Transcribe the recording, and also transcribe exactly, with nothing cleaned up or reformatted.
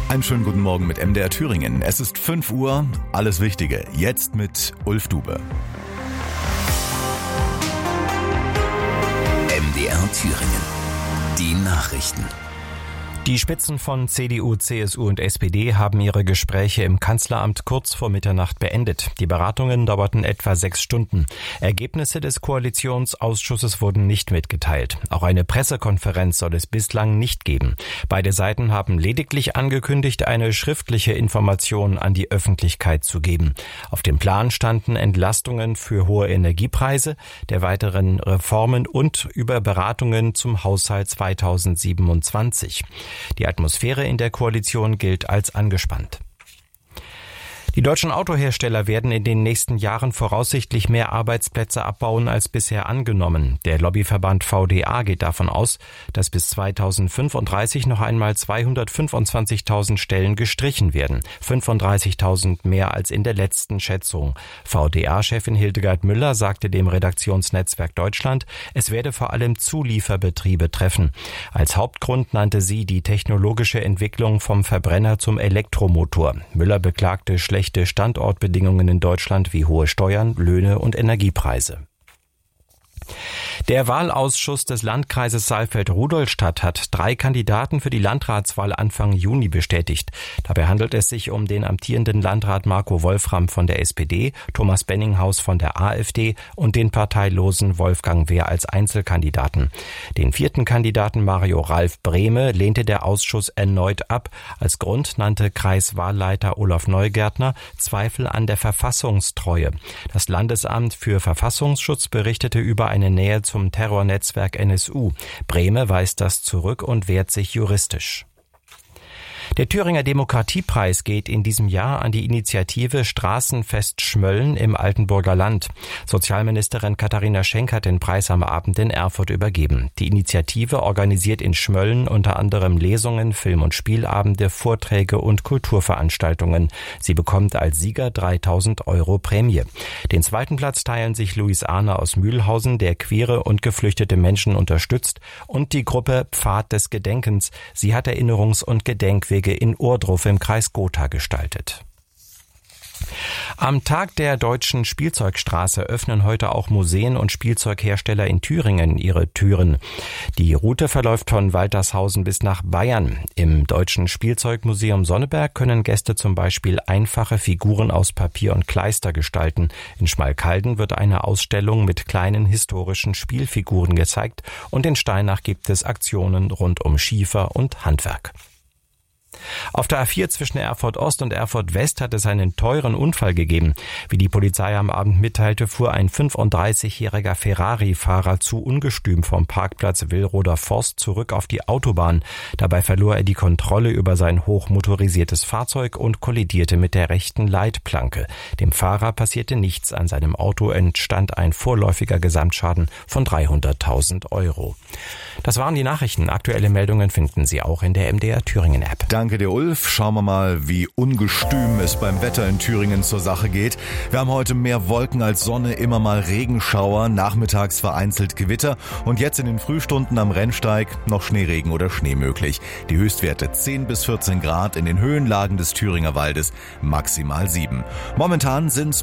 Einen schönen guten Morgen mit M D R Thüringen. Es ist fünf Uhr, alles Wichtige, jetzt mit Ulf Dube. M D R Thüringen, die Nachrichten. Die Spitzen von C D U, C S U und S P D haben ihre Gespräche im Kanzleramt kurz vor Mitternacht beendet. Die Beratungen dauerten etwa sechs Stunden. Ergebnisse des Koalitionsausschusses wurden nicht mitgeteilt. Auch eine Pressekonferenz soll es bislang nicht geben. Beide Seiten haben lediglich angekündigt, eine schriftliche Information an die Öffentlichkeit zu geben. Auf dem Plan standen Entlastungen für hohe Energiepreise, der weiteren Reformen und über Beratungen zum Haushalt zweitausendsiebenundzwanzig. Die Atmosphäre in der Koalition gilt als angespannt. Die deutschen Autohersteller werden in den nächsten Jahren voraussichtlich mehr Arbeitsplätze abbauen als bisher angenommen. Der Lobbyverband V D A geht davon aus, dass bis zweitausendfünfunddreißig noch einmal zweihundertfünfundzwanzigtausend Stellen gestrichen werden. fünfunddreißigtausend mehr als in der letzten Schätzung. V D A-Chefin Hildegard Müller sagte dem Redaktionsnetzwerk Deutschland, es werde vor allem Zulieferbetriebe treffen. Als Hauptgrund nannte sie die technologische Entwicklung vom Verbrenner zum Elektromotor. Müller beklagte schlechte Standortbedingungen in Deutschland wie hohe Steuern, Löhne und Energiepreise. Der Wahlausschuss des Landkreises Saalfeld-Rudolstadt hat drei Kandidaten für die Landratswahl Anfang Juni bestätigt. Dabei handelt es sich um den amtierenden Landrat Marco Wolfram von der S P D, Thomas Benninghaus von der AfD und den parteilosen Wolfgang Wehr als Einzelkandidaten. Den vierten Kandidaten Mario Ralf Brehme lehnte der Ausschuss erneut ab. Als Grund nannte Kreiswahlleiter Olaf Neugärtner Zweifel an der Verfassungstreue. Das Landesamt für Verfassungsschutz berichtete über eine Nähe zum Terrornetzwerk N S U. Brehme weist das zurück und wehrt sich juristisch. Der Thüringer Demokratiepreis geht in diesem Jahr an die Initiative Straßenfest Schmölln im Altenburger Land. Sozialministerin Katharina Schenk hat den Preis am Abend in Erfurt übergeben. Die Initiative organisiert in Schmölln unter anderem Lesungen, Film- und Spielabende, Vorträge und Kulturveranstaltungen. Sie bekommt als Sieger dreitausend Euro Prämie. Den zweiten Platz teilen sich Luis Ahner aus Mühlhausen, der queere und geflüchtete Menschen unterstützt, und die Gruppe Pfad des Gedenkens. Sie hat Erinnerungs- und Gedenkwege in Ohrdruf im Kreis Gotha gestaltet. Am Tag der deutschen Spielzeugstraße öffnen heute auch Museen und Spielzeughersteller in Thüringen ihre Türen. Die Route verläuft von Waltershausen bis nach Bayern. Im Deutschen Spielzeugmuseum Sonneberg können Gäste zum Beispiel einfache Figuren aus Papier und Kleister gestalten. In Schmalkalden wird eine Ausstellung mit kleinen historischen Spielfiguren gezeigt und in Steinach gibt es Aktionen rund um Schiefer und Handwerk. Auf der A vier zwischen Erfurt Ost und Erfurt West hat es einen teuren Unfall gegeben. Wie die Polizei am Abend mitteilte, fuhr ein fünfunddreißigjähriger Ferrari-Fahrer zu ungestüm vom Parkplatz Willroder Forst zurück auf die Autobahn. Dabei verlor er die Kontrolle über sein hochmotorisiertes Fahrzeug und kollidierte mit der rechten Leitplanke. Dem Fahrer passierte nichts, an seinem Auto entstand ein vorläufiger Gesamtschaden von dreihunderttausend Euro. Das waren die Nachrichten. Aktuelle Meldungen finden Sie auch in der M D R Thüringen App. Danke dir, Ulf. Schauen wir mal, wie ungestüm es beim Wetter in Thüringen zur Sache geht. Wir haben heute mehr Wolken als Sonne, immer mal Regenschauer, nachmittags vereinzelt Gewitter und jetzt in den Frühstunden am Rennsteig noch Schneeregen oder Schnee möglich. Die Höchstwerte zehn bis vierzehn Grad, in den Höhenlagen des Thüringer Waldes maximal sieben. Momentan sind es